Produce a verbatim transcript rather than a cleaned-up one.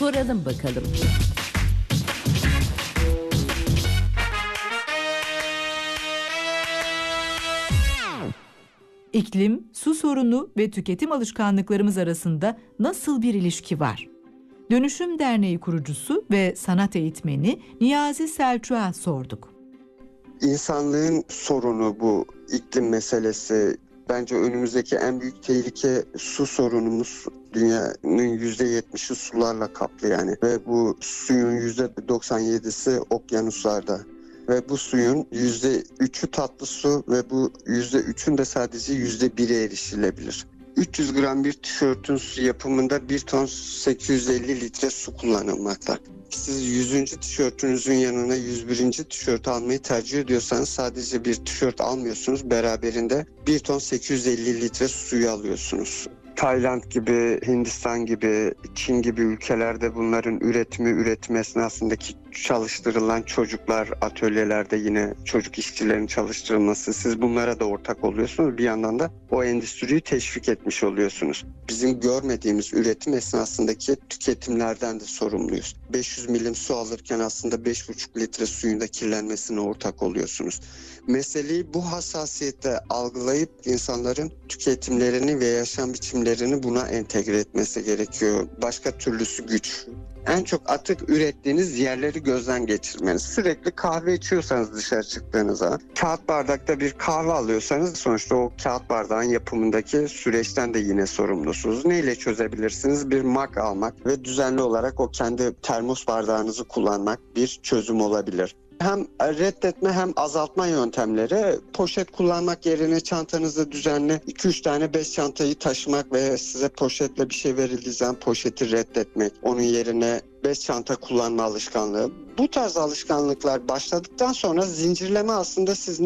Soralım bakalım. İklim, su sorunu ve tüketim alışkanlıklarımız arasında nasıl bir ilişki var? Dönüşüm Derneği kurucusu ve sanat eğitmeni Niyazi Selçuk'a sorduk. İnsanlığın sorunu bu iklim meselesi. Bence önümüzdeki en büyük tehlike su sorunumuz. Dünyanın yüzde yetmişi sularla kaplı yani. Ve bu suyun yüzde doksan yedisi okyanuslarda. Ve bu suyun yüzde üçü tatlı su ve bu yüzde üçün de sadece yüzde biri erişilebilir. üç yüz gram bir tişörtün yapımında bir ton sekiz yüz elli litre su kullanılmakta. Siz yüzüncü tişörtünüzün yanına yüz birinci tişört almayı tercih ediyorsanız sadece bir tişört almıyorsunuz. Beraberinde bir ton sekiz yüz elli litre suyu alıyorsunuz. Tayland gibi, Hindistan gibi, Çin gibi ülkelerde bunların üretimi, üretim esnasındaki çalıştırılan çocuklar, atölyelerde yine çocuk işçilerin çalıştırılması, siz bunlara da ortak oluyorsunuz. Bir yandan da o endüstriyi teşvik etmiş oluyorsunuz. Bizim görmediğimiz üretim esnasındaki tüketimlerden de sorumluyuz. beş yüz milim su alırken aslında beş buçuk litre suyun da kirlenmesine ortak oluyorsunuz. Meseleyi bu hassasiyette algılayıp insanların tüketimlerini ve yaşam biçimlerini buna entegre etmesi gerekiyor. Başka türlüsü güç. En çok atık ürettiğiniz yerleri gözden geçirmeniz. Sürekli kahve içiyorsanız dışarı çıktığınızda, kağıt bardakta bir kahve alıyorsanız sonuçta o kağıt bardağın yapımındaki süreçten de yine sorumlusunuz. Neyle çözebilirsiniz? Bir mug almak ve düzenli olarak o kendi termos bardağınızı kullanmak bir çözüm olabilir. Hem reddetme hem azaltma yöntemleri, poşet kullanmak yerine çantanızda düzenli iki üç tane beş çantayı taşımak ve size poşetle bir şey verildiği zaman poşeti reddetmek, onun yerine beş çanta kullanma alışkanlığı. Bu tarz alışkanlıklar başladıktan sonra zincirleme aslında siz